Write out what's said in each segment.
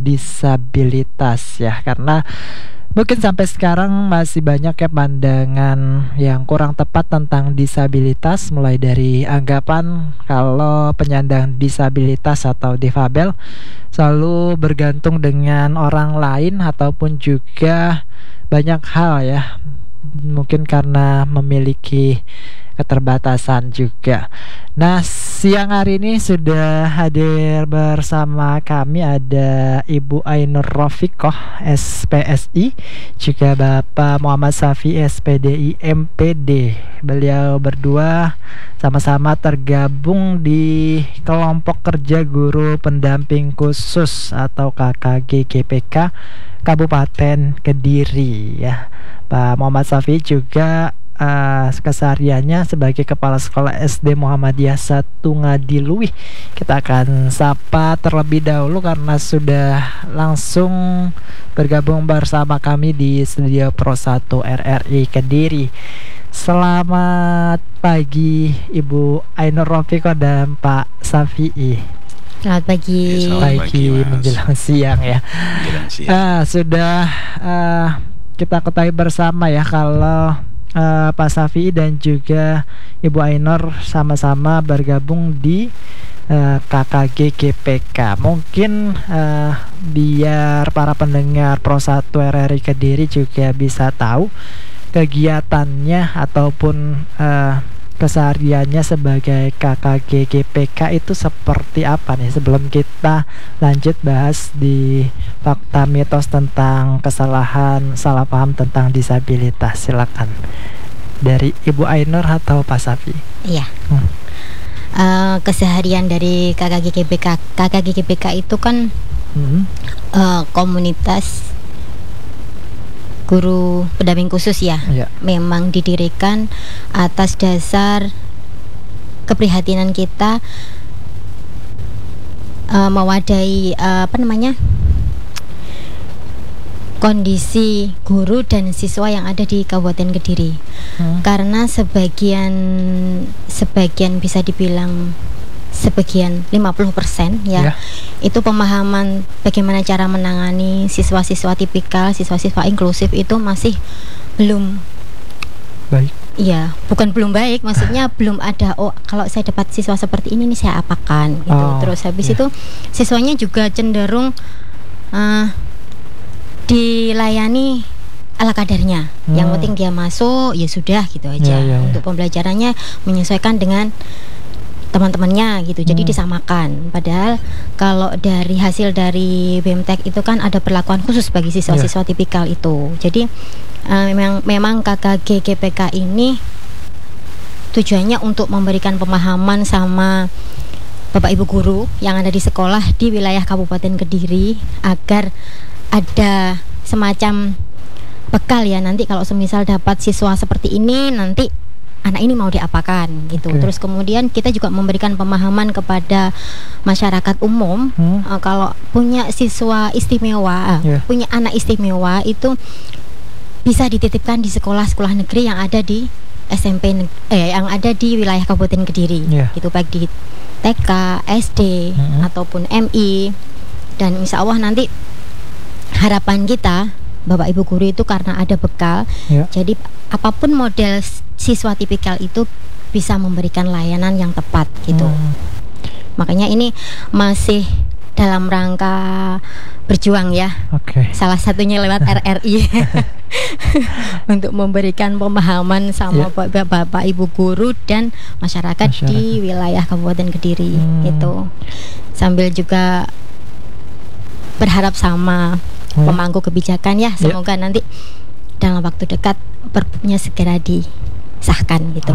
disabilitas ya, karena mungkin sampai sekarang masih banyak ya pandangan yang kurang tepat tentang disabilitas, mulai dari anggapan kalau penyandang disabilitas atau difabel selalu bergantung dengan orang lain ataupun juga banyak hal ya, mungkin karena memiliki keterbatasan juga. Nah, siang hari ini sudah hadir bersama kami ada Ibu Ainur Rofiqoh SPSI, juga Bapak Muhammad Safi SPDI MPD. Beliau berdua sama-sama tergabung di kelompok kerja guru pendamping khusus atau KKG GPK Kabupaten Kediri ya. Pak Muhammad Safi juga kesehariannya sebagai Kepala Sekolah SD Muhammadiyah 1 Ngadiluih. Kita akan sapa terlebih dahulu karena sudah langsung bergabung bersama kami di studio Pro 1 RRI Kediri. Selamat pagi Ibu Ainur Rofiqoh dan Pak Safi'i. Selamat pagi. Selamat pagi menjelang siang ya. Menjelang siang. Sudah kita ketahui bersama ya kalau Pak Safi dan juga Ibu Ainur sama-sama bergabung di KKG GPK. Mungkin biar para pendengar Pro 1 RRI Kediri juga bisa tahu kegiatannya ataupun kesehariannya sebagai KKG GPK itu seperti apa nih, sebelum kita lanjut bahas di fakta mitos tentang kesalahan salah paham tentang disabilitas. Silakan dari Ibu Ainur atau Pak Safi. Iya. Keseharian dari KKG GPK itu kan komunitas guru pendamping khusus ya. Memang didirikan atas dasar keprihatinan kita mewadahi kondisi guru dan siswa yang ada di Kabupaten Kediri. Karena sebagian bisa dibilang 50% ya. Itu pemahaman bagaimana cara menangani siswa-siswa tipikal, siswa-siswa inklusif itu masih belum baik. Iya, bukan belum baik, maksudnya belum ada kalau saya dapat siswa seperti ini nih saya apakan gitu. Terus habis itu siswanya juga cenderung dilayani ala kadarnya. Yang penting dia masuk ya sudah gitu aja. Untuk pembelajarannya menyesuaikan dengan teman-temannya gitu, jadi disamakan. Padahal kalau dari hasil dari BMTEK itu kan ada perlakuan khusus bagi siswa-siswa tipikal itu. Jadi memang KKG GPK ini tujuannya untuk memberikan pemahaman sama Bapak Ibu guru yang ada di sekolah di wilayah Kabupaten Kediri agar ada semacam bekal ya, nanti kalau semisal dapat siswa seperti ini nanti anak ini mau diapakan gitu. Terus kemudian kita juga memberikan pemahaman kepada masyarakat umum kalau punya siswa istimewa, punya anak istimewa itu bisa dititipkan di sekolah-sekolah negeri yang ada di SMP yang ada di wilayah Kabupaten Kediri gitu, baik di TK, SD ataupun MI. Dan insya Allah nanti harapan kita Bapak Ibu guru itu karena ada bekal, jadi apapun model siswa tipikal itu bisa memberikan layanan yang tepat gitu. Makanya ini masih dalam rangka berjuang ya. Salah satunya lewat RRI untuk memberikan pemahaman sama Bapak Ibu guru dan masyarakat di wilayah Kabupaten Kediri gitu. Sambil juga berharap sama pemangku kebijakan ya, semoga nanti dalam waktu dekat perpubnya segera disahkan gitu.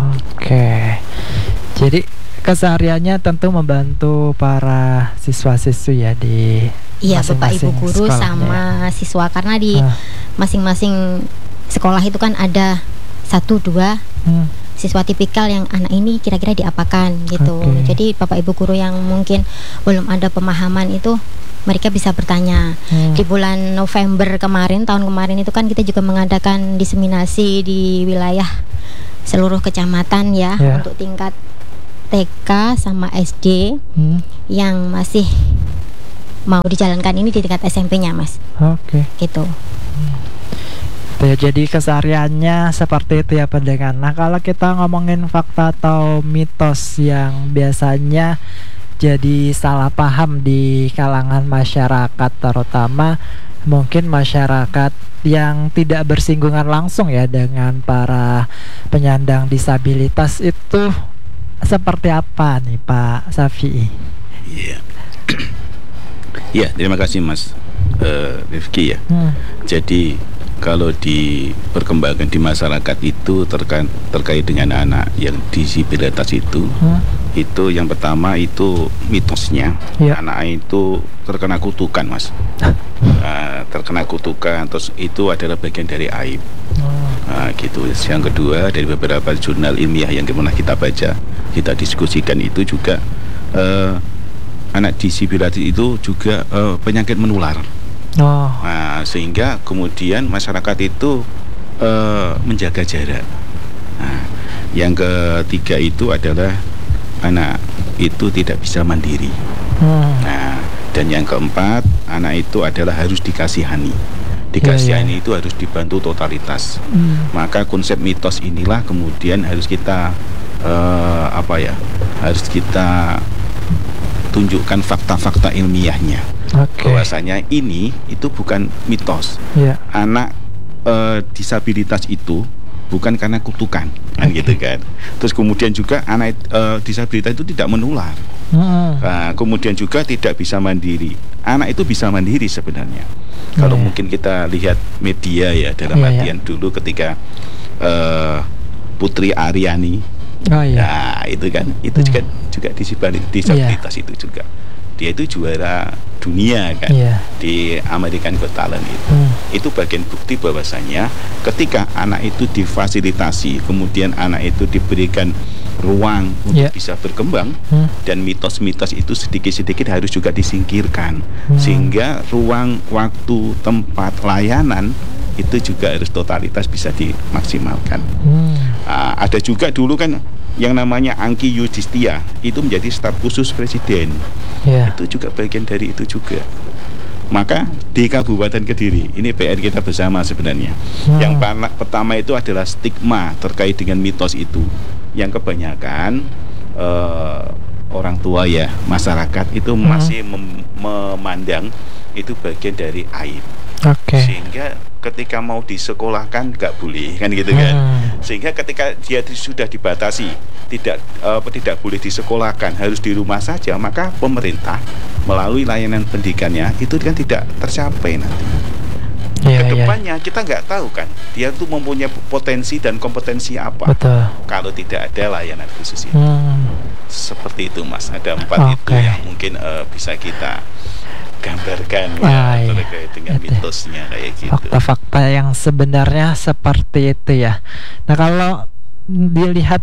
Jadi kesehariannya tentu membantu para siswa-siswi ya di Bapak Ibu guru sama siswa, karena di masing-masing sekolah itu kan ada 1-2 siswa tipikal yang anak ini kira-kira diapakan gitu. Jadi Bapak Ibu guru yang mungkin belum ada pemahaman itu mereka bisa bertanya. Di bulan November kemarin, tahun kemarin itu kan kita juga mengadakan diseminasi di wilayah seluruh kecamatan ya, untuk tingkat TK sama SD yang masih mau dijalankan ini di tingkat SMP-nya, Mas. Oke. Gitu. Ya, jadi kesehariannya seperti itu ya pendengar. Nah, kalau kita ngomongin fakta atau mitos yang biasanya jadi salah paham di kalangan masyarakat, terutama mungkin masyarakat yang tidak bersinggungan langsung ya dengan para penyandang disabilitas, itu seperti apa nih Pak Safi? Iya. Ya, terima kasih Mas Rifki ya. Jadi kalau di perkembangan di masyarakat itu terkait dengan anak yang disabilitas itu yang pertama itu mitosnya, anak itu terkena kutukan, Mas. Terkena kutukan, terus itu adalah bagian dari aib. Gitu. Yang kedua, dari beberapa jurnal ilmiah yang pernah kita baca, kita diskusikan itu juga anak disabilitas itu juga penyakit menular. Nah, sehingga kemudian masyarakat itu menjaga jarak. Nah, yang ketiga itu adalah anak itu tidak bisa mandiri. Nah, dan yang keempat, anak itu adalah harus dikasihani. Dikasihani itu harus dibantu totalitas. Maka konsep mitos inilah kemudian harus kita harus kita tunjukkan fakta-fakta ilmiahnya. Bahwasanya ini itu bukan mitos. Anak disabilitas itu bukan karena kutukan, kan gitu kan. Terus kemudian juga anak disabilitas itu tidak menular. Kemudian juga tidak bisa mandiri. Anak itu bisa mandiri sebenarnya. Kalau mungkin kita lihat media ya, dalam artian dulu ketika Putri Aryani, nah itu kan, itu juga disabilitas itu juga. Dia itu juara dunia kan, di American Got Talent itu. Itu bagian bukti bahwasanya ketika anak itu difasilitasi, kemudian anak itu diberikan ruang untuk bisa berkembang, dan mitos-mitos itu sedikit-sedikit harus juga disingkirkan, sehingga ruang, waktu, tempat, layanan itu juga harus totalitas bisa dimaksimalkan. Ada juga dulu kan yang namanya Angki Yudhistia, itu menjadi staf khusus presiden. Itu juga bagian dari itu juga. Maka di Kabupaten Kediri ini PR kita bersama sebenarnya. Yang pertama itu adalah stigma terkait dengan mitos itu, yang kebanyakan orang tua ya, masyarakat itu masih memandang itu bagian dari aib. Sehingga ketika mau disekolahkan nggak boleh, kan gitu kan. Sehingga ketika dia sudah dibatasi tidak boleh disekolahkan, harus di rumah saja, maka pemerintah melalui layanan pendidikannya itu kan tidak tercapai nanti. Kedepannya kita nggak tahu kan dia tuh mempunyai potensi dan kompetensi apa. Kalau tidak ada layanan khusus itu. Seperti itu Mas, ada 4 itu yang mungkin bisa kita gambarkan terkait dengan mitosnya kayak gitu. Fakta-fakta yang sebenarnya seperti itu ya. Nah, kalau dilihat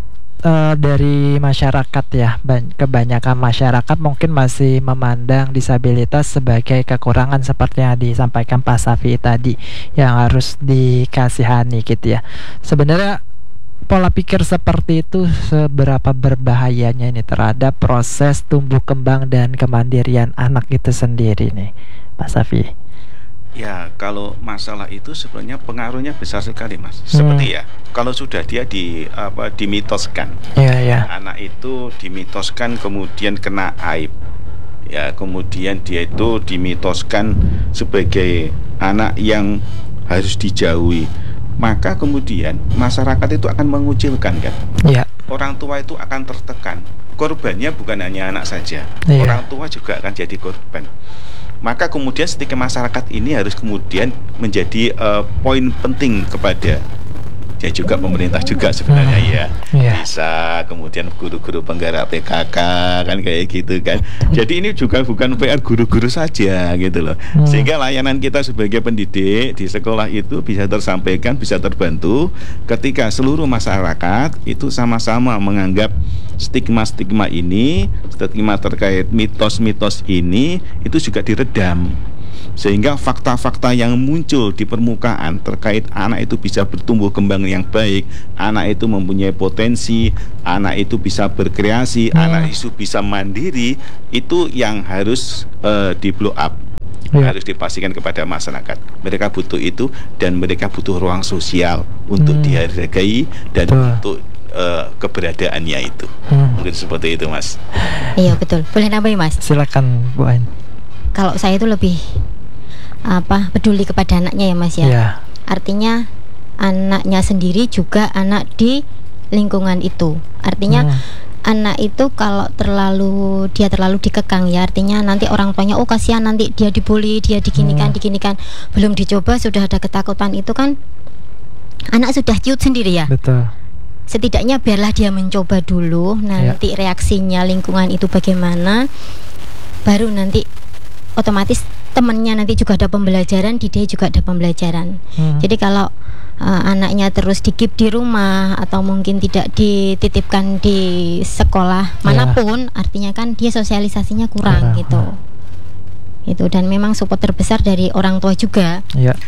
dari masyarakat ya, kebanyakan masyarakat mungkin masih memandang disabilitas sebagai kekurangan seperti yang disampaikan Pak Safi tadi, yang harus dikasihani gitu ya. Sebenarnya pola pikir seperti itu seberapa berbahayanya ini terhadap proses tumbuh kembang dan kemandirian anak itu sendiri nih, Pak Safi? Ya, kalau masalah itu sebenarnya pengaruhnya besar sekali Mas. Seperti ya, kalau sudah dia dimitoskan, anak itu dimitoskan kemudian kena aib, ya kemudian dia itu dimitoskan sebagai anak yang harus dijauhi, maka kemudian masyarakat itu akan mengucilkan kan. Orang tua itu akan tertekan. Korbannya bukan hanya anak saja, orang tua juga akan jadi korban. Maka kemudian stigma masyarakat ini harus kemudian menjadi poin penting kepada ya juga pemerintah juga sebenarnya bisa kemudian guru-guru penggerak PKK kan kayak gitu kan. Jadi ini juga bukan PR guru-guru saja gitu loh. Sehingga layanan kita sebagai pendidik di sekolah itu bisa tersampaikan, bisa terbantu ketika seluruh masyarakat itu sama-sama menganggap stigma-stigma ini, stigma terkait mitos-mitos ini itu juga diredam. Sehingga fakta-fakta yang muncul di permukaan terkait anak itu bisa bertumbuh kembang yang baik, anak itu mempunyai potensi, anak itu bisa berkreasi, anak itu bisa mandiri, itu yang harus di blow up. Harus dipastikan kepada masyarakat. Mereka butuh itu, dan mereka butuh ruang sosial untuk dihargai dan untuk keberadaannya itu. Mungkin seperti itu, Mas. Iya, betul. Boleh nambahin, Mas? Silakan, Bu Ain. Kalau saya itu lebih peduli kepada anaknya ya, Mas ya. Artinya anaknya sendiri juga anak di lingkungan itu. Artinya anak itu kalau terlalu dikekang ya, artinya nanti orang tuanya kasihan, nanti dia dibully, dia diginikan, belum dicoba sudah ada ketakutan, itu kan anak sudah ciut sendiri ya. Betul. Setidaknya biarlah dia mencoba dulu, nanti reaksinya lingkungan itu bagaimana, baru nanti otomatis temannya nanti juga ada pembelajaran, dia juga ada pembelajaran. Jadi kalau anaknya terus dikip di rumah atau mungkin tidak dititipkan di sekolah manapun, artinya kan dia sosialisasinya kurang gitu. Itu, dan memang support terbesar dari orang tua juga.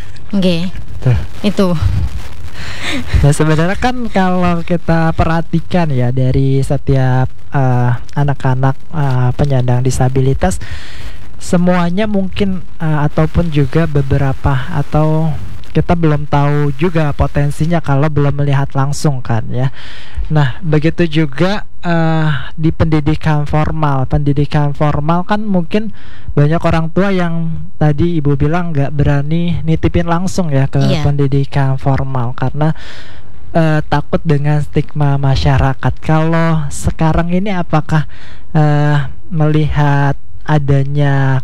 Itu. Nah, sebenarnya kan kalau kita perhatikan ya, dari setiap anak-anak penyandang disabilitas, semuanya mungkin ataupun juga beberapa, atau kita belum tahu juga potensinya kalau belum melihat langsung kan ya. Nah, begitu juga di pendidikan formal kan mungkin banyak orang tua yang tadi Ibu bilang nggak berani nitipin langsung ya ke pendidikan formal karena takut dengan stigma masyarakat. Kalau sekarang ini apakah melihat adanya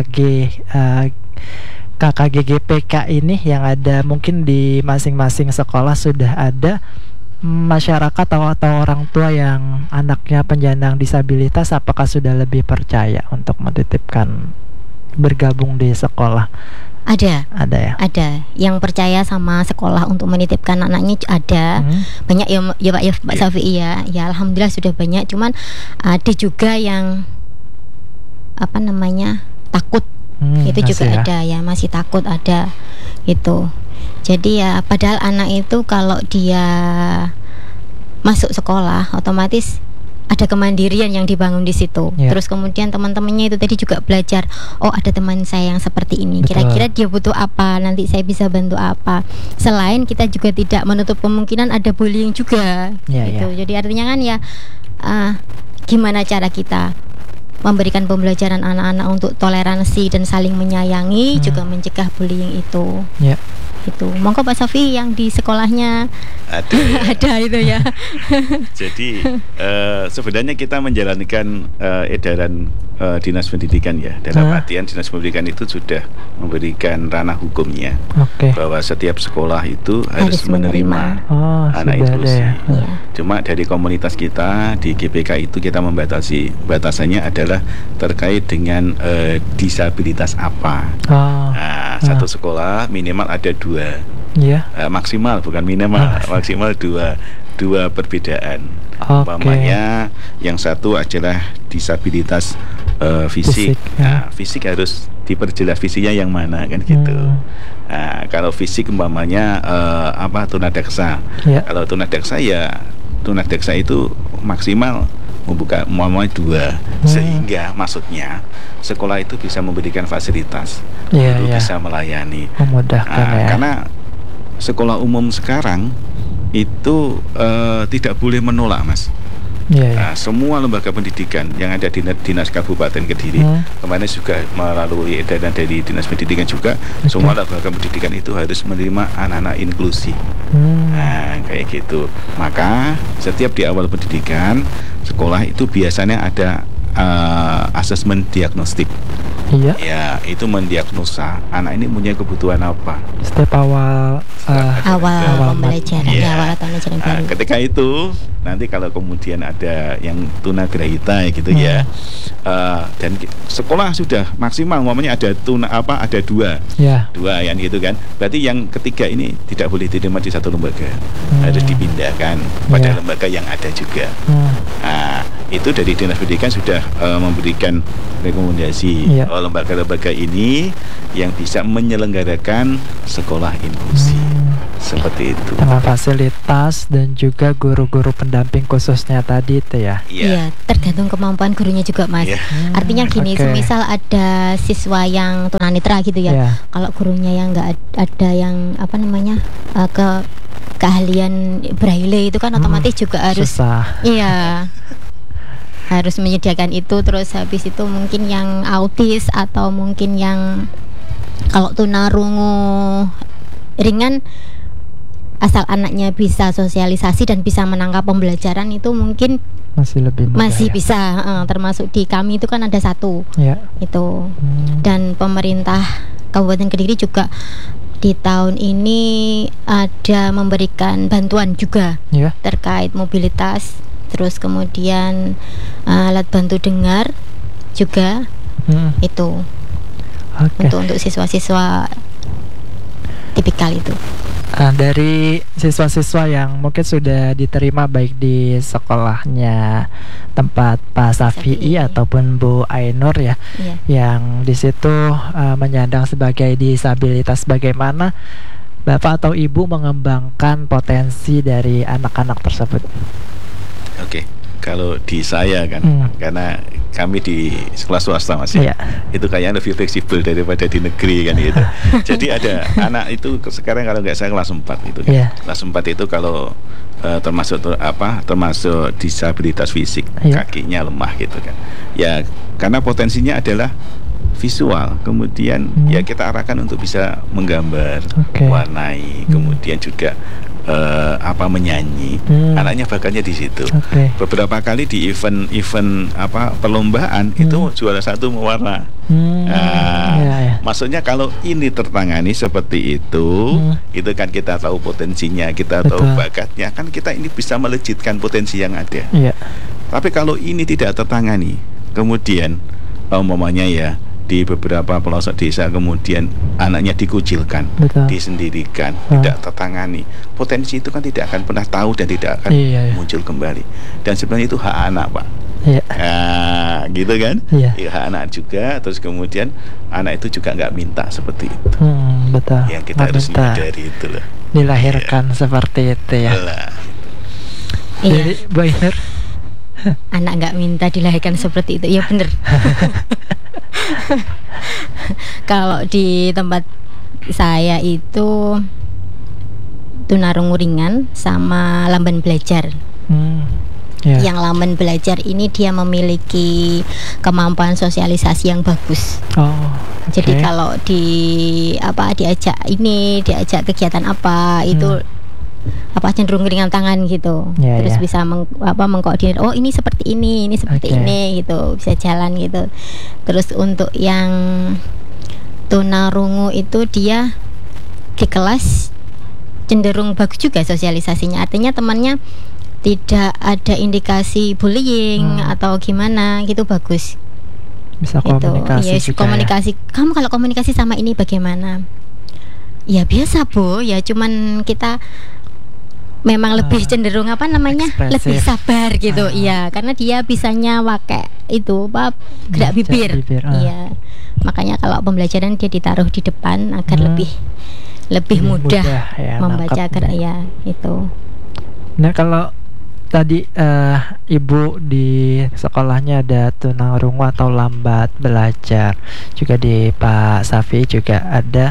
KKG GPK ini yang ada mungkin di masing-masing sekolah, sudah ada masyarakat atau orang tua yang anaknya penyandang disabilitas, apakah sudah lebih percaya untuk menitipkan bergabung di sekolah? Ada ya. Ada yang percaya sama sekolah untuk menitipkan anaknya, ada banyak ya Pak ya, Pak Safi ya alhamdulillah sudah banyak. Cuman ada juga yang takut. Itu juga ada ya, masih takut ada gitu. Jadi ya padahal anak itu kalau dia masuk sekolah otomatis ada kemandirian yang dibangun di situ. Terus kemudian teman-temannya itu tadi juga belajar, ada teman saya yang seperti ini. Kira-kira dia butuh apa, nanti saya bisa bantu apa. Selain kita juga tidak menutup kemungkinan ada bullying juga gitu. Jadi artinya kan ya gimana cara kita memberikan pembelajaran anak-anak untuk toleransi dan saling menyayangi, juga mencegah bullying itu. Itu monggo Pak Safi yang di sekolahnya ada itu ya. Jadi sebenarnya kita menjalankan edaran Dinas Pendidikan ya. Dalam artian Dinas Pendidikan itu sudah memberikan ranah hukumnya bahwa setiap sekolah itu harus menerima anak inklusi. Cuma dari komunitas kita di GPK itu kita membatasi, batasannya adalah terkait dengan disabilitas apa. Satu sekolah minimal ada 2, maksimal bukan minimal, maksimal 2 perbedaan. Umpamanya yang satu adalah disabilitas fisik. Fisik harus diperjelas visinya yang mana kan gitu. Kalau fisik umpamanya tunadaksa. Kalau tunadaksa itu maksimal membuka umpamanya 2, sehingga maksudnya sekolah itu bisa memberikan fasilitas untuk bisa melayani, memudahkan karena sekolah umum sekarang itu tidak boleh menolak, Mas. Semua lembaga pendidikan yang ada di Dinas Kabupaten Kediri kemarin juga melalui edaran dari Dinas Pendidikan juga, semua lembaga pendidikan itu harus menerima anak-anak inklusi. Kayak gitu. Maka setiap di awal pendidikan sekolah itu biasanya ada asesmen diagnostik. Ya, itu mendiagnosa anak ini punya kebutuhan apa. Setiap awal pembelajaran, awal pembelajaran baru. Ketika itu nanti kalau kemudian ada yang tunagrahita gitu ya, dan sekolah sudah maksimal, umpamanya ada ada 2 yang gitu kan. Berarti yang ketiga ini tidak boleh diterima di satu lembaga, harus dipindahkan pada lembaga yang ada juga. itu dari Dinas Pendidikan sudah memberikan rekomendasi lembaga-lembaga ini yang bisa menyelenggarakan sekolah inklusi seperti itu dengan fasilitas dan juga guru-guru pendamping khususnya tadi itu ya. Iya, tergantung kemampuan gurunya juga Mas. Artinya gini, semisal ada siswa yang tunanetra gitu ya, kalau gurunya yang nggak ada yang apa namanya keahlian braille itu kan otomatis juga harus susah. Iya. Harus menyediakan itu. Terus habis itu mungkin yang autis atau mungkin yang kalau tunarungu ringan, asal anaknya bisa sosialisasi dan bisa menangkap pembelajaran itu mungkin masih lebih mudah, masih bisa. Termasuk di kami itu kan ada satu itu. Dan pemerintah Kabupaten Kediri juga di tahun ini ada memberikan bantuan juga terkait mobilitas, terus kemudian alat bantu dengar juga itu untuk siswa-siswa tipikal itu. Dari siswa-siswa yang mungkin sudah diterima baik di sekolahnya tempat Pak Safi'i ataupun Bu Ainur yang di situ menyandang sebagai disabilitas, bagaimana Bapak atau Ibu mengembangkan potensi dari anak-anak tersebut? Oke, kalau di saya kan, karena kami di sekolah swasta Mas itu kayaknya lebih fleksibel daripada di negeri kan gitu. Jadi ada anak itu sekarang kalau nggak saya kelas 4 itu kelas 4 itu kalau termasuk disabilitas fisik, kakinya lemah gitu kan ya, karena potensinya adalah visual, kemudian ya kita arahkan untuk bisa menggambar, warnai, kemudian juga menyanyi. Anaknya bakatnya di situ. Beberapa kali di event perlombaan itu juara 1 mewarna. Maksudnya kalau ini tertangani seperti itu kan kita tahu potensinya, kita tahu bakatnya, kan kita ini bisa melejitkan potensi yang ada. Tapi kalau ini tidak tertangani, kemudian umpamanya ya di beberapa pelosok desa kemudian anaknya dikucilkan, disendirikan, tidak tertangani, potensi itu kan tidak akan pernah tahu dan tidak akan muncul kembali. Dan sebenarnya itu hak anak Pak. Gitu kan, hak anak juga. Terus kemudian anak itu juga nggak minta seperti itu. Yang kita harus menyadari itu loh, dilahirkan seperti itu ya. Jadi Bu Ainur, anak nggak minta dilahirkan seperti itu, ya bener. Kalau di tempat saya itu tunarungu ringan sama lamban belajar. Yang lamban belajar ini dia memiliki kemampuan sosialisasi yang bagus. Jadi kalau diajak kegiatan itu cenderung ringan tangan gitu. Terus bisa mengkoordinir, oh ini seperti ini seperti ini gitu, bisa jalan gitu. Terus untuk yang tunarungu itu dia di kelas cenderung bagus juga sosialisasinya, artinya temannya tidak ada indikasi bullying atau gimana gitu, bagus. Bisa komunikasi juga komunikasi. Kamu kalau komunikasi sama ini bagaimana? Ya biasa Bu, ya cuman kita memang lebih cenderung ekspresif, lebih sabar gitu. Karena dia bisanya pakai itu gerak bibir. Makanya kalau pembelajaran dia ditaruh di depan agar lebih mudah membaca gerak itu. Nah, kalau tadi Ibu di sekolahnya ada tunarungu atau lambat belajar, juga di Pak Safi juga ada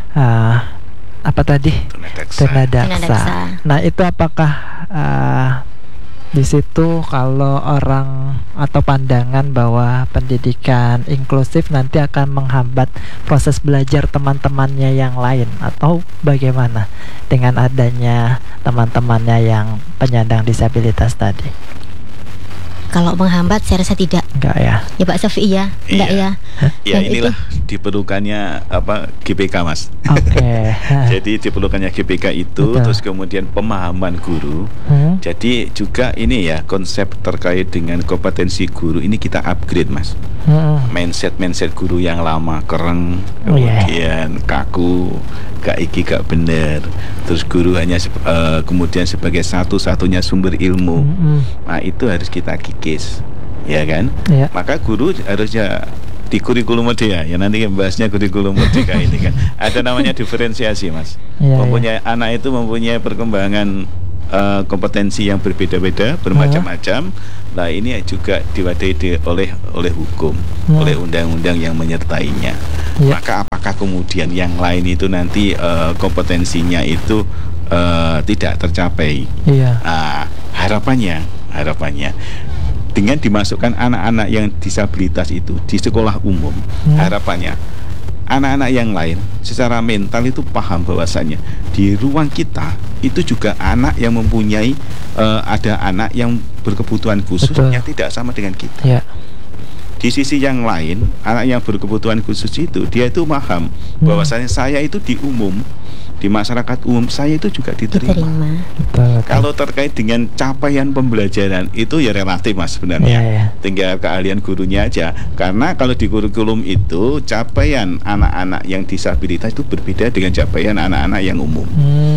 tunadaksa. Nah, itu apakah di situ kalau orang atau pandangan bahwa pendidikan inklusif nanti akan menghambat proses belajar teman-temannya yang lain, atau bagaimana dengan adanya teman-temannya yang penyandang disabilitas tadi? Kalau menghambat saya rasa tidak. Enggak ya? Ya Pak Safi enggak ya. Ya inilah diperlukannya GPK Mas. Jadi diperlukannya GPK itu. Terus kemudian pemahaman guru. Jadi juga ini ya, konsep terkait dengan kompetensi guru ini kita upgrade Mas. Mindset guru yang lama kereng, kemudian kaku, gak bener. Terus guru hanya kemudian sebagai satu-satunya sumber ilmu. Nah itu harus kita kikis. ya kan? Maka guru harusnya di kurikulum merdeka, ya nanti bahasnya kurikulum merdeka ini kan ada namanya diferensiasi, Mas. Anak itu mempunyai perkembangan kompetensi yang berbeda-beda, bermacam-macam. Nah, ini juga diwadahi oleh hukum, oleh undang-undang yang menyertainya. Maka apakah kemudian yang lain itu nanti kompetensinya itu tidak tercapai? Harapannya dengan dimasukkan anak-anak yang disabilitas itu di sekolah umum, harapannya anak-anak yang lain secara mental itu paham bahwasannya di ruang kita itu juga anak yang mempunyai ada anak yang berkebutuhan khusus yang tidak sama dengan kita. Di sisi yang lain, anak yang berkebutuhan khusus itu dia itu paham bahwasanya saya itu di umum, di masyarakat umum saya itu juga diterima. Kalau terkait dengan capaian pembelajaran itu ya relatif, Mas, sebenarnya. Tinggal keahlian gurunya aja. Karena kalau di kurikulum itu capaian anak-anak yang disabilitas itu berbeda dengan capaian anak-anak yang umum.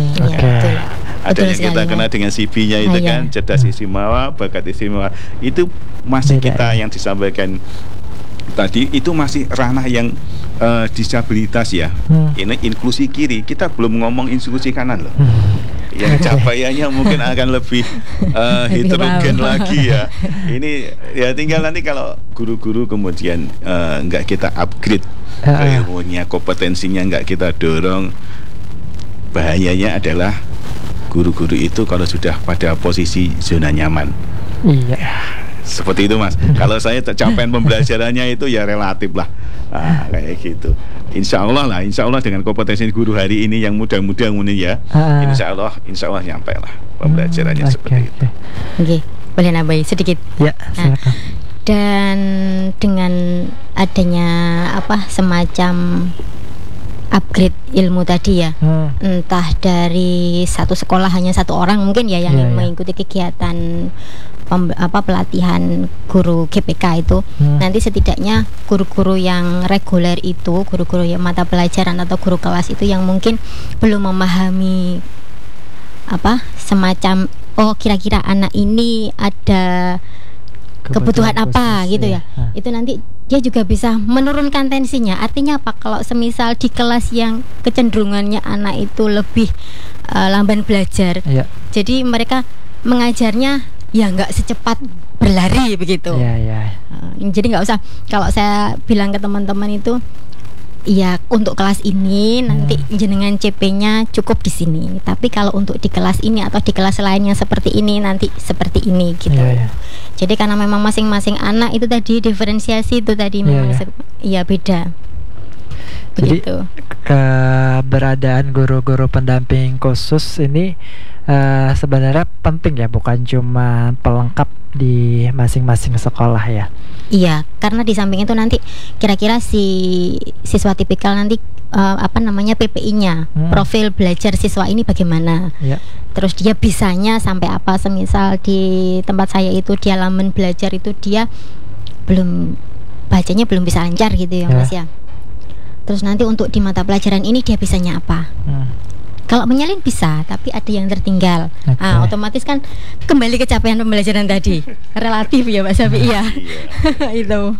Ada yang kita kenal dengan CB-nya itu kan, cerdas istimewa, bakat istimewa. Itu masih kita yang disampaikan tadi itu masih ranah yang disabilitas ya. Ini inklusi kiri, kita belum ngomong inklusi kanan loh. Yang capaiannya mungkin akan lebih heterogen lagi ya. Ini ya tinggal nanti kalau guru-guru kemudian nggak kita upgrade ilmunya, kompetensinya nggak kita dorong, bahayanya adalah guru-guru itu kalau sudah pada posisi zona nyaman. Seperti itu, Mas. Kalau saya capaian pembelajarannya itu ya relatif lah, kayak gitu. Insya Allah dengan kompetensi guru hari ini yang muda-muda ini ya, Insya Allah nyampe lah pembelajarannya seperti itu. Oke, boleh nambahin sedikit? Ya, silakan. Dan dengan adanya semacam upgrade ilmu tadi ya, entah dari satu sekolah hanya satu orang mungkin ya yang mengikuti kegiatan pelatihan guru GPK itu, nanti setidaknya guru-guru yang reguler itu, guru-guru yang mata pelajaran atau guru kelas itu yang mungkin belum memahami semacam kira-kira anak ini ada kebutuhan apa khusus, gitu ya. Itu nanti dia juga bisa menurunkan tensinya. Artinya apa? Kalau semisal di kelas yang kecenderungannya anak itu lebih lamban belajar, jadi mereka mengajarnya ya nggak secepat berlari begitu. Jadi nggak usah, kalau saya bilang ke teman-teman itu, ya untuk kelas ini nanti jenengan CP-nya cukup di sini. Tapi kalau untuk di kelas ini atau di kelas lainnya seperti ini, nanti seperti ini gitu. Jadi karena memang masing-masing anak itu tadi diferensiasi itu tadi memang beda. Begitu. Jadi keberadaan guru-guru pendamping khusus ini sebenarnya penting ya, bukan cuma pelengkap di masing-masing sekolah ya. Iya, karena di samping itu nanti kira-kira si siswa tipikal nanti PPI-nya, profil belajar siswa ini bagaimana. Terus dia bisanya sampai apa, semisal di tempat saya itu dia laman belajar itu dia bacanya belum bisa lancar gitu ya, Mas ya. Terus nanti untuk di mata pelajaran ini dia bisanya apa. Kalau menyalin bisa, tapi ada yang tertinggal. Otomatis kan kembali ke capaian pembelajaran tadi. Relatif ya, Pak Syafi'i ya. Itu.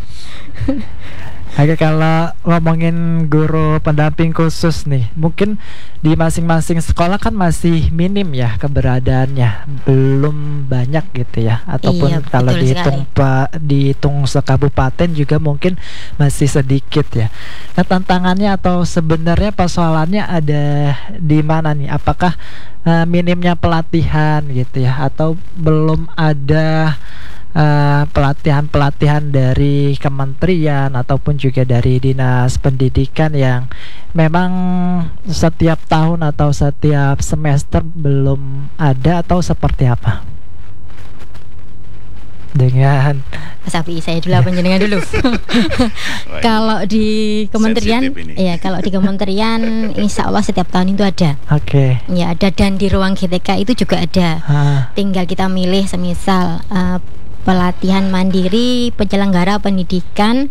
Oke, kalau ngomongin guru pendamping khusus nih, mungkin di masing-masing sekolah kan masih minim ya keberadaannya, belum banyak gitu ya. Ataupun kalau dihitung sekabupaten juga mungkin masih sedikit ya. Nah, tantangannya atau sebenarnya persoalannya ada di mana nih? Apakah minimnya pelatihan gitu ya, atau belum ada pelatihan-pelatihan dari kementerian ataupun juga dari dinas pendidikan yang memang setiap tahun atau setiap semester belum ada, atau seperti apa? Dengan Sapi saya dulu apa jenengan dulu. Kalau di kementerian kalau di kementerian insya Allah setiap tahun itu ada. Ya ada, dan di ruang GTK itu juga ada. Tinggal kita milih semisal pelatihan mandiri penyelenggara pendidikan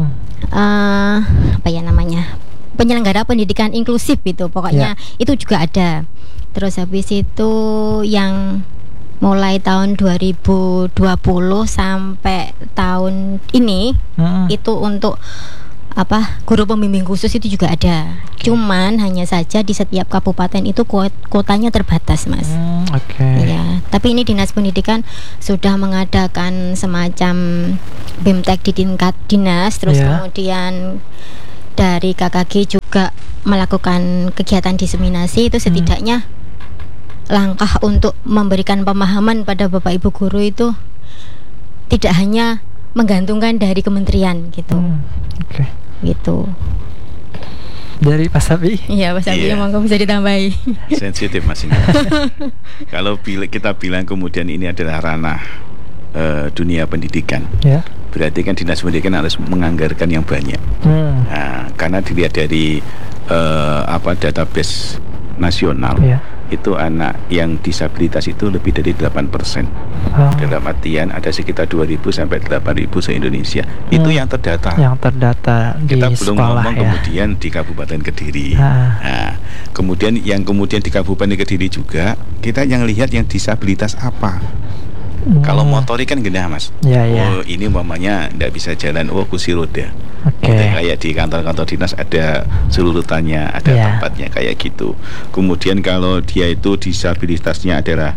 penyelenggara pendidikan inklusif itu pokoknya itu juga ada. Terus habis itu yang mulai tahun 2020 sampai tahun ini itu untuk guru pembimbing khusus itu juga ada. Cuman hanya saja di setiap kabupaten itu kuotanya terbatas, Mas. Ya, tapi ini Dinas Pendidikan sudah mengadakan semacam BIMTEK di tingkat dinas, terus kemudian dari KKG juga melakukan kegiatan diseminasi itu setidaknya langkah untuk memberikan pemahaman pada Bapak Ibu guru itu tidak hanya menggantungkan dari kementerian gitu. Gitu. Dari Pak Sapi? Iya, Pak Sapi, monggo bisa ditambahi. Sensitif Mas ini. Kalau kita bilang kemudian ini adalah ranah dunia pendidikan, berarti kan Dinas Pendidikan harus menganggarkan yang banyak. Nah, karena dilihat dari database nasional, itu anak yang disabilitas itu lebih dari 8%. Dalam artian ada sekitar 2.000 sampai 8.000 se-Indonesia. Itu yang terdata. Yang terdata di kita belum sekolah, ngomong kemudian di Kabupaten Kediri. Nah, kemudian di Kabupaten Kediri juga kita yang lihat yang disabilitas apa. Kalau motorik kan gede, Mas. Oh, ini umpamanya tidak bisa jalan, kursi roda. Kayak di kantor-kantor dinas ada selurutannya, ada tempatnya kayak gitu. Kemudian kalau dia itu disabilitasnya adalah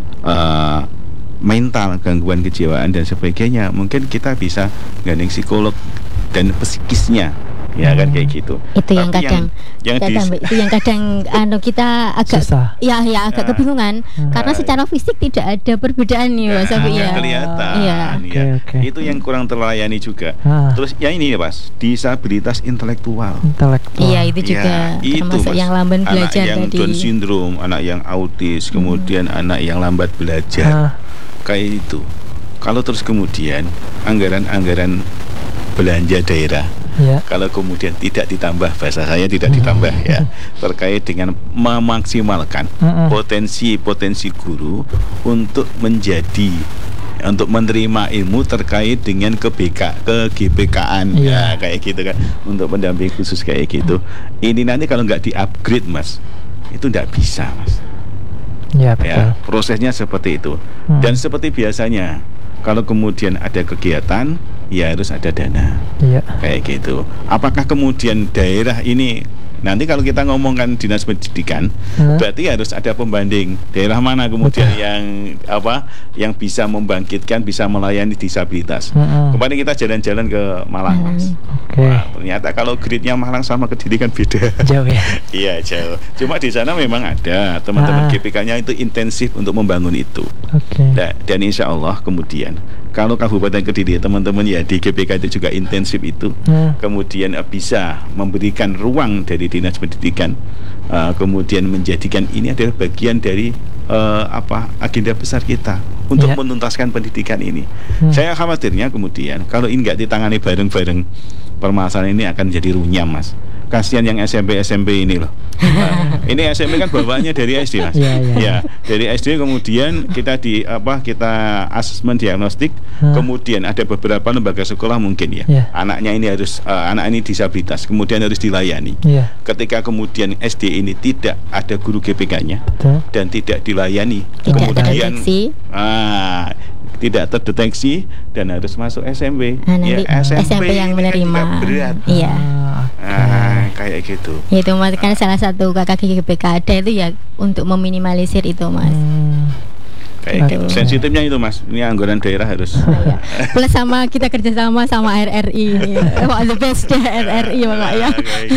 mental, gangguan kejiwaan dan sebagainya, mungkin kita bisa gandeng psikolog dan psikisnya. Ya kan kayak gitu. Itu yang kadang kita agak susah. Agak kebingungan karena secara fisik tidak ada perbedaan nih, Mas Safi ya. Kelihatan. Itu yang kurang terlayani juga. Terus ya ini ya, Mas, disabilitas intelektual. Iya, itu juga termasuk yang lamban belajar anak yang Down syndrome, anak yang autis, kemudian anak yang lambat belajar. Kayak itu. Kalau terus kemudian anggaran belanja daerah kalau kemudian tidak ditambah, bahasa saya tidak ditambah terkait dengan memaksimalkan potensi guru untuk menerima ilmu terkait dengan ke-GPK-an kayak gitu kan, untuk pendamping khusus kayak gitu. Ini nanti kalau nggak di-upgrade, Mas, itu nggak bisa, Mas. Betul. Prosesnya seperti itu. Dan seperti biasanya kalau kemudian ada kegiatan, ya harus ada dana. Kayak gitu. Apakah kemudian daerah ini nanti kalau kita ngomongkan Dinas Pendidikan, berarti harus ada pembanding daerah mana kemudian yang bisa membangkitkan, bisa melayani disabilitas. Kemarin kita jalan-jalan ke Malang, Mas. Wah, ternyata kalau gridnya Malang sama Kediri kan beda. Jauh ya? Iya, jauh. Cuma di sana memang ada teman-teman GPK-nya itu intensif untuk membangun itu. Dan insya Allah kemudian kalau Kabupaten Kediri teman-teman ya di GPK itu juga intensif itu, kemudian bisa memberikan ruang dari Dinas Pendidikan, kemudian menjadikan ini adalah bagian dari agenda besar kita untuk menuntaskan pendidikan ini. Saya khawatirnya kemudian kalau ini nggak ditangani bareng-bareng, permasalahan ini akan jadi runyam, Mas. Kasihan yang SMP ini loh. Ini SMP kan bawaannya dari SD, Mas. Dari SD kemudian kita asesmen diagnostik, kemudian ada beberapa lembaga sekolah mungkin anaknya ini harus anak ini disabilitas, kemudian harus dilayani. Ketika kemudian SD ini tidak ada guru GPK-nya dan tidak dilayani, kemudian tidak terdeteksi dan harus masuk SMP. SMP yang menerima. Berat. Kayak gitu. Itu kan salah satu KKG GPK ada itu ya untuk meminimalisir itu, Mas. Kayak gitu. Sensitifnya itu, Mas. Ini anggaran daerah harus. Plus sama kita kerjasama sama RRI ini. The best RRI Pak ya.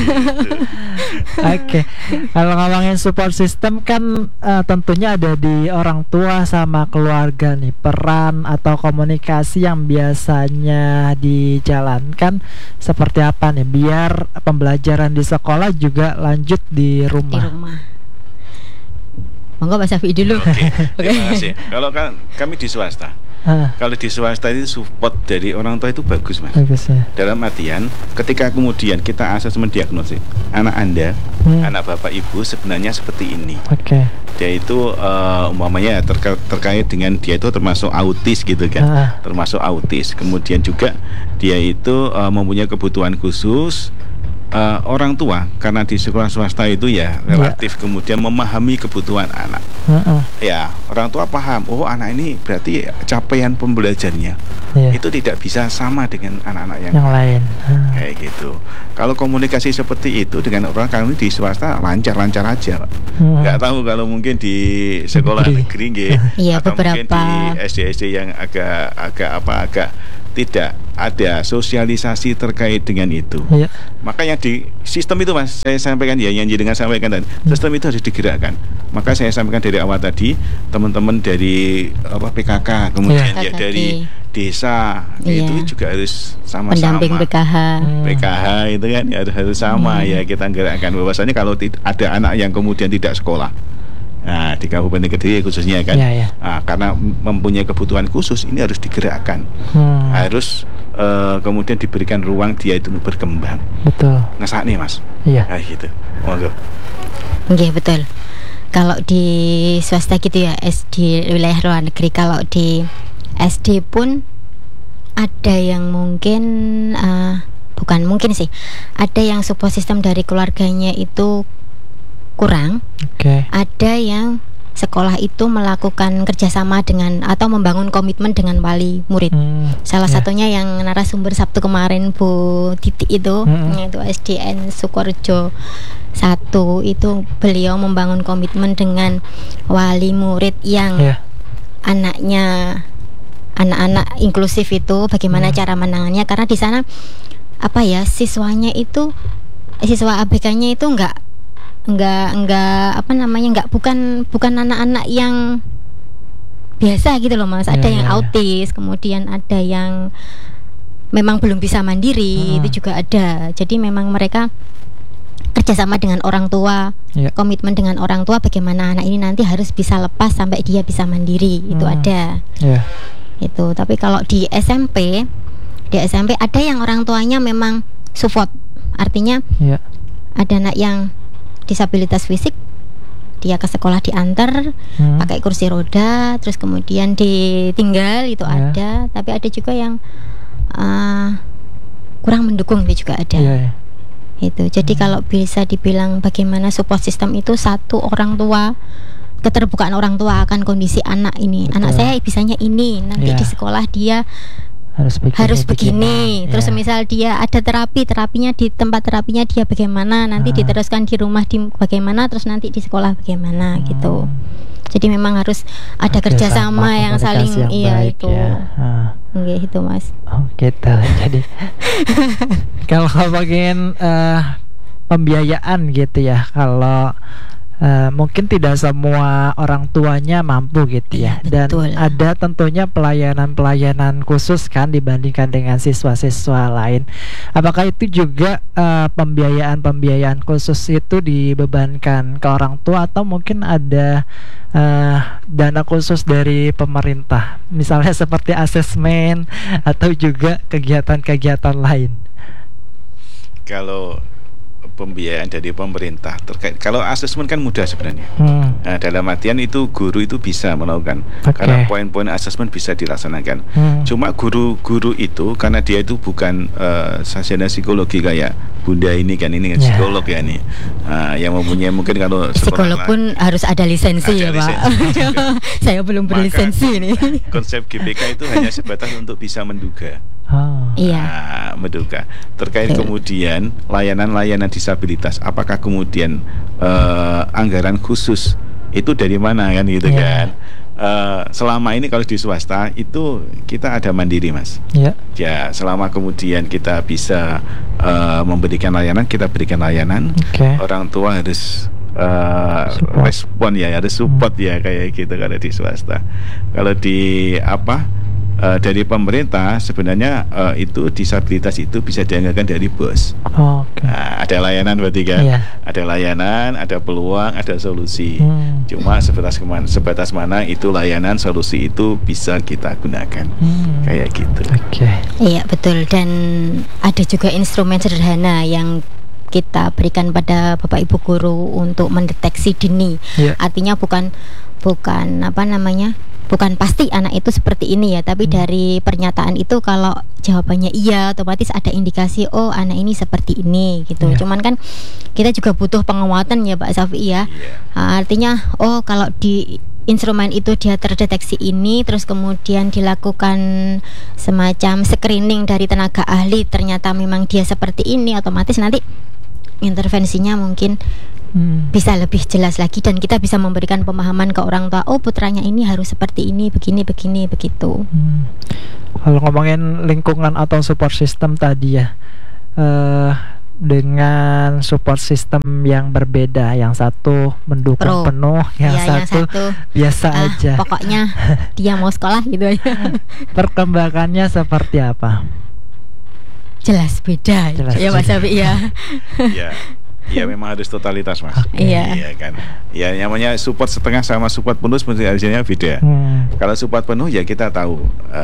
Kalau ngomongin support system kan tentunya ada di orang tua sama keluarga nih. Peran atau komunikasi yang biasanya dijalankan seperti apa nih biar pembelajaran di sekolah juga lanjut di rumah. Monggo Mas Safi dulu. Terima kasih. Kalau kami di swasta, kalau di swasta itu support dari orang tua itu bagus, Mas. Dalam artian ketika kemudian kita asesmen diagnosis anak Anda, anak Bapak Ibu sebenarnya seperti ini. Dia itu umpamanya terkait dengan dia itu termasuk autis gitu kan, termasuk autis. Kemudian juga dia itu mempunyai kebutuhan khusus. orang tua karena di sekolah swasta itu ya relatif kemudian memahami kebutuhan anak. Ya, orang tua paham, oh anak ini berarti capaian pembelajarannya itu tidak bisa sama dengan anak-anak yang lain. Kayak gitu. Kalau komunikasi seperti itu dengan orang, kami di swasta lancar-lancar aja. Nggak tahu kalau mungkin di sekolah negeri atau mungkin di SD-SD yang agak tidak ada sosialisasi terkait dengan itu. Makanya di sistem itu Mas, saya sampaikan ya, yang dengan sampaikan tadi, sistem itu harus digerakkan. Maka saya sampaikan dari awal tadi, teman-teman dari PKK, kemudian dari desa itu juga harus sama-sama. Pendamping PKH itu kan harus sama ya, kita gerakkan bahwasanya kalau ada anak yang kemudian tidak sekolah. Nah, di Kabupaten Kediri khususnya kan, nah, karena mempunyai kebutuhan khusus, ini harus digerakkan, harus kemudian diberikan ruang dia itu berkembang. Betul. Ngesak nih Mas. Nah, gitu. Iya betul. Kalau di swasta gitu ya, SD wilayah luar negeri, kalau di SD pun ada yang mungkin bukan mungkin sih, ada yang support system dari keluarganya itu kurang. Ada yang sekolah itu melakukan kerjasama dengan atau membangun komitmen dengan wali murid. Salah satunya yang narasumber Sabtu kemarin Bu Titi itu, yaitu SDN Sukorejo 1 itu, beliau membangun komitmen dengan wali murid yang anak-anak inklusif itu, bagaimana cara menangannya, karena di sana siswanya itu, siswa ABK-nya itu bukan anak-anak yang biasa gitu loh Mas. Ada yang autis, kemudian ada yang memang belum bisa mandiri, itu juga ada. Jadi memang mereka kerjasama dengan orang tua, komitmen dengan orang tua, bagaimana anak ini nanti harus bisa lepas sampai dia bisa mandiri, itu ada. Itu. Tapi kalau di SMP ada yang orang tuanya memang support, artinya ada anak yang disabilitas fisik, dia ke sekolah diantar pakai kursi roda, terus kemudian ditinggal, itu ada. Tapi ada juga yang kurang mendukung, itu juga ada. Itu. Jadi kalau bisa dibilang bagaimana support system itu, satu, orang tua, keterbukaan orang tua akan kondisi anak ini. Anak saya bisanya ini, nanti di sekolah dia harus begini. Terus misal dia ada terapinya di tempat terapinya dia bagaimana, nanti diteruskan di rumah bagaimana, terus nanti di sekolah bagaimana gitu. Jadi memang harus ada kerjasama yang saling itu. Gitu Mas. Gitu. Jadi kalau bagian pembiayaan gitu ya, kalau mungkin tidak semua orang tuanya mampu gitu ya, dan ada tentunya pelayanan khusus kan dibandingkan dengan siswa-siswa lain. Apakah itu juga pembiayaan khusus itu dibebankan ke orang tua, atau mungkin ada dana khusus dari pemerintah, misalnya seperti asesmen atau juga kegiatan-kegiatan lain? Kalau pembiayaan dari pemerintah terkait, kalau asesmen kan mudah sebenarnya. Nah, dalam artian itu guru itu bisa melakukan, karena poin-poin asesmen bisa dilaksanakan. Cuma guru-guru itu karena dia itu bukan sarjana psikologi kayak Bunda ini kan, ini psikolog ya nih, yang mempunyai mungkin kalau psikolog pun harus ada lisensi ya Pak. Saya belum berlisensi nih. Konsep GPK itu hanya sebatas untuk bisa menduga. Menduga terkait kemudian layanan disabilitas, apakah kemudian anggaran khusus itu dari mana kan gitu kan. Selama ini kalau di swasta itu kita ada mandiri Mas. Ya selama kemudian kita bisa memberikan layanan, kita berikan layanan. Orang tua harus respon ya, harus support ya, kayak gitu kalau di swasta. Kalau di dari pemerintah sebenarnya itu disabilitas itu bisa dianggarkan dari BOS. Ada layanan berarti kan, ada layanan, ada peluang, ada solusi. Cuma sebatas mana itu layanan, solusi itu bisa kita gunakan, kayak gitu. Iya betul, dan ada juga instrumen sederhana yang kita berikan pada Bapak Ibu guru untuk mendeteksi dini. Artinya bukan bukan pasti anak itu seperti ini ya, tapi dari pernyataan itu kalau jawabannya iya, otomatis ada indikasi oh anak ini seperti ini gitu. Cuman kan kita juga butuh penguatan ya Pak Safi ya. Artinya oh kalau di instrumen itu dia terdeteksi ini, terus kemudian dilakukan semacam screening dari tenaga ahli, ternyata memang dia seperti ini, otomatis nanti intervensinya mungkin bisa lebih jelas lagi, dan kita bisa memberikan pemahaman ke orang tua, oh putranya ini harus seperti ini, begini begitu. Kalau ngomongin lingkungan atau support system tadi ya, dengan support system yang berbeda, yang satu mendukung penuh, yang satu biasa aja, pokoknya dia mau sekolah gitu aja. Perkembangannya seperti apa? Jelas beda ya Mas Safi ya. Ya memang harus totalitas Mas. Iya kan. Ya namanya support setengah sama support penuh sebenarnya beda. Kalau support penuh ya kita tahu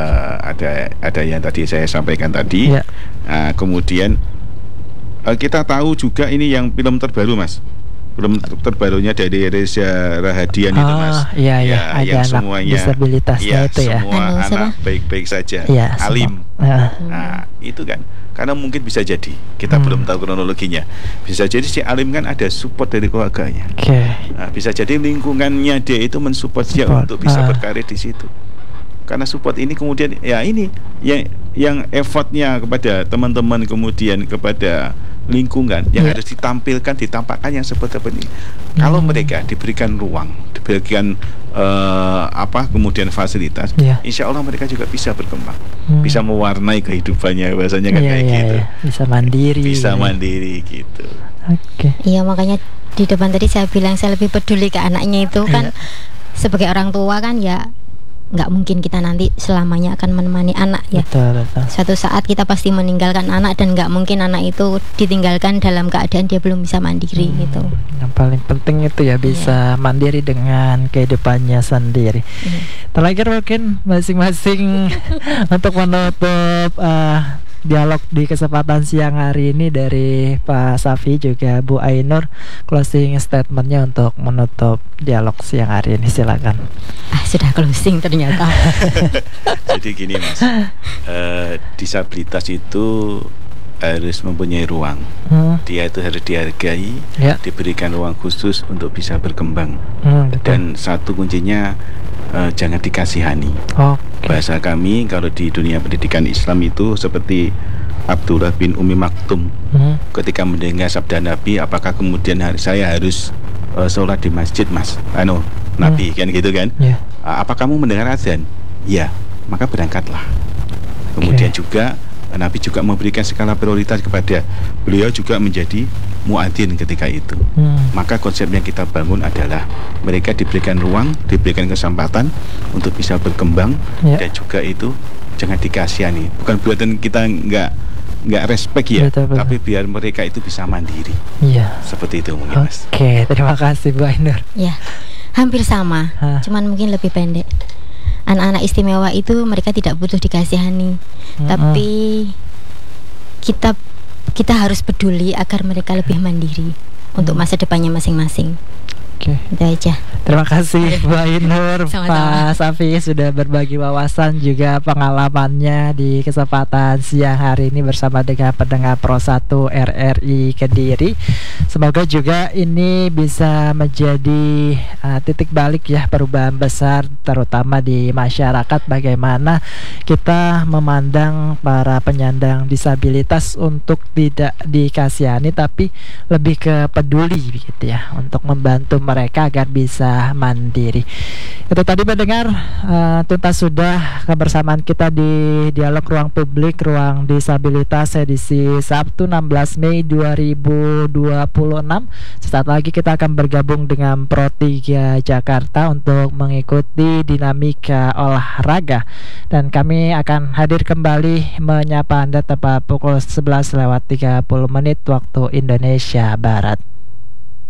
ada yang tadi saya sampaikan tadi. Kemudian kita tahu juga ini yang film terbaru Mas. Film terbarunya dari Reza Rahadian itu Mas. Ada yang anak semuanya disabilitasnya itu ya. Semua anak baik-baik saja. Alim. Nah, itu kan. Karena mungkin bisa jadi kita belum tahu kronologinya. Bisa jadi si Alim kan ada support dari keluarganya. Nah, bisa jadi lingkungannya dia itu mensupport dia untuk bisa berkarir di situ. Karena support ini kemudian ya ini yang effortnya kepada teman-teman kemudian kepada lingkungan yang harus ditampakkan yang seperti ini. Kalau mereka diberikan ruang, diberikan kemudian fasilitas, insya Allah mereka juga bisa berkembang, bisa mewarnai kehidupannya, bahasanya kan kayak gitu. Bisa mandiri gitu. Iya, makanya di depan tadi saya bilang saya lebih peduli ke anaknya itu kan. Sebagai orang tua kan ya nggak mungkin kita nanti selamanya akan menemani anak ya. Betul. Suatu saat kita pasti meninggalkan anak, dan nggak mungkin anak itu ditinggalkan dalam keadaan dia belum bisa mandiri gitu. Yang paling penting itu ya bisa mandiri dengan kehidupannya sendiri. Terakhir mungkin masing-masing untuk menutup dialog di kesempatan siang hari ini dari Pak Safi juga Bu Ainur, closing statementnya untuk menutup dialog siang hari ini, silakan. Sudah closing ternyata. Jadi gini Mas, disabilitas itu harus mempunyai ruang. Dia itu harus dihargai, diberikan ruang khusus untuk bisa berkembang. Dan satu kuncinya jangan dikasihani. Bahasa kami kalau di dunia pendidikan Islam itu seperti Abdullah bin Umi Maktum ketika mendengar sabda Nabi, apakah kemudian saya harus sholat di masjid Mas? Nabi kan gitu kan? Apa kamu mendengar azan? Ya, maka berangkatlah. Kemudian juga Nabi juga memberikan skala prioritas kepada beliau juga menjadi muadzin ketika itu. Maka konsep yang kita bangun adalah mereka diberikan ruang, diberikan kesempatan untuk bisa berkembang, dan juga itu jangan dikasihani. Bukan berarti kita nggak respect ya, betul. Tapi biar mereka itu bisa mandiri. Seperti itu mungkin Mas. Terima kasih Bu Ainur. Hampir sama, cuman mungkin lebih pendek. Anak-anak istimewa itu mereka tidak butuh dikasihani, tapi kita harus peduli agar mereka lebih mandiri untuk masa depannya masing-masing. Itu aja. Terima kasih Bu Ainur, Pak Safi sudah berbagi wawasan juga pengalamannya di kesempatan siang hari ini bersama dengan pendengar Pro 1 RRI Kediri. Semoga juga ini bisa menjadi titik balik ya, perubahan besar terutama di masyarakat, bagaimana kita memandang para penyandang disabilitas untuk tidak dikasihani tapi lebih ke peduli begitu ya, untuk membantu mereka agar bisa mandiri. Itu tadi mendengar tuntas sudah kebersamaan kita di dialog ruang publik ruang disabilitas edisi Sabtu 16 Mei 2026. Sesaat lagi kita akan bergabung dengan Pro 3 Jakarta untuk mengikuti dinamika olahraga, dan kami akan hadir kembali menyapa Anda tepat pukul 11:30 waktu Indonesia Barat.